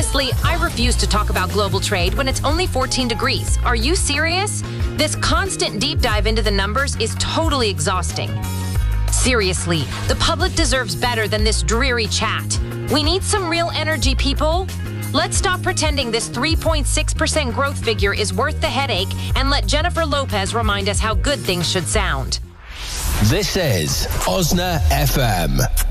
Honestly, I refuse to talk about global trade when it's only 14 degrees. Are you serious? This constant deep dive into the numbers is totally exhausting. Seriously, the public deserves better than this dreary chat. We need some real energy, people. Let's stop pretending this 3.6% growth figure is worth the headache and let Jennifer Lopez remind us how good things should sound. This is Osna FM.